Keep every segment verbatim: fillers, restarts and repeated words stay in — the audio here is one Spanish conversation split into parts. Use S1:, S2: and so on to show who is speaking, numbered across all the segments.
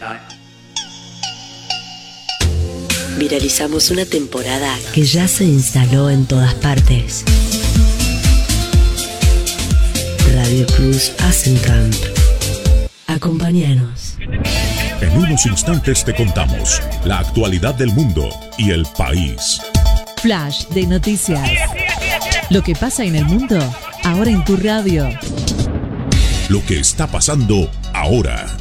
S1: Viralizamos una temporada que ya se instaló en todas partes. Radio Cruz Asencamp. Acompáñanos.
S2: En unos instantes te contamos la actualidad del mundo y el país.
S3: Flash de noticias. Lo que pasa en el mundo, ahora en tu radio.
S2: Lo que está pasando ahora.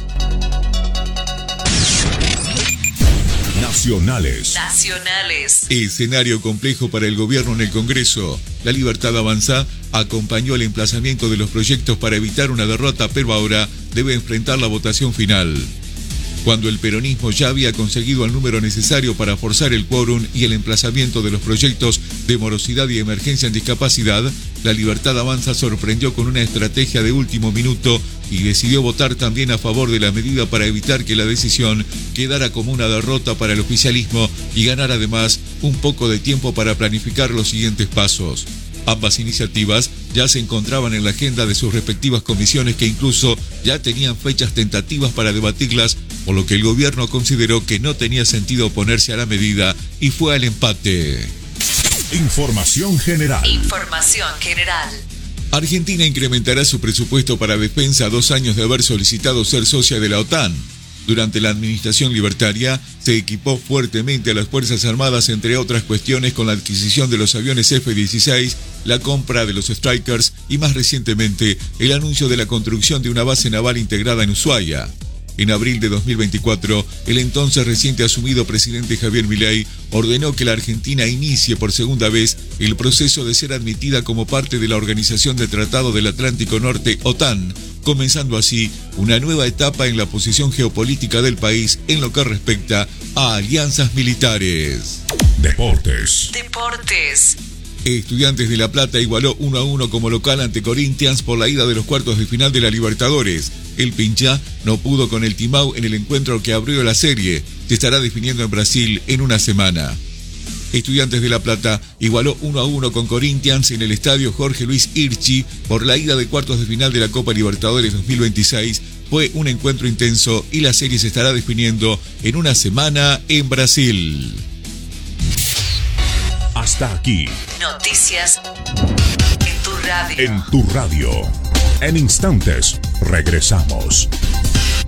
S2: Nacionales.
S3: Nacionales.
S4: Escenario complejo para el gobierno en el Congreso. La Libertad Avanza acompañó el emplazamiento de los proyectos para evitar una derrota, pero ahora debe enfrentar la votación final. Cuando el peronismo ya había conseguido el número necesario para forzar el quórum y el emplazamiento de los proyectos de morosidad y emergencia en discapacidad, la Libertad Avanza sorprendió con una estrategia de último minuto y decidió votar también a favor de la medida para evitar que la decisión quedara como una derrota para el oficialismo y ganar además un poco de tiempo para planificar los siguientes pasos. Ambas iniciativas ya se encontraban en la agenda de sus respectivas comisiones que incluso ya tenían fechas tentativas para debatirlas, por lo que el gobierno consideró que no tenía sentido oponerse a la medida y fue al empate.
S2: Información general.
S3: Información general.
S4: Argentina incrementará su presupuesto para defensa a dos años de haber solicitado ser socia de la OTAN. Durante la administración libertaria, se equipó fuertemente a las Fuerzas Armadas, entre otras cuestiones, con la adquisición de los aviones F dieciséis, la compra de los Strikers y, más recientemente, el anuncio de la construcción de una base naval integrada en Ushuaia. En abril de dos mil veinticuatro, el entonces reciente asumido presidente Javier Milei ordenó que la Argentina inicie por segunda vez el proceso de ser admitida como parte de la Organización del Tratado del Atlántico Norte, OTAN, comenzando así una nueva etapa en la posición geopolítica del país en lo que respecta a alianzas militares.
S2: Deportes.
S3: Deportes.
S4: Estudiantes de La Plata igualó uno a uno como local ante Corinthians por la ida de los cuartos de final de la Libertadores. El Pinchá no pudo con el Timau en el encuentro que abrió la serie. Se estará definiendo en Brasil en una semana. Estudiantes de La Plata igualó uno a uno con Corinthians en el estadio Jorge Luis Hirschi por la ida de cuartos de final de la Copa Libertadores dos mil veintiséis. Fue un encuentro intenso y la serie se estará definiendo en una semana en Brasil.
S2: Hasta aquí.
S3: Noticias en tu radio.
S2: En tu radio. En instantes, regresamos.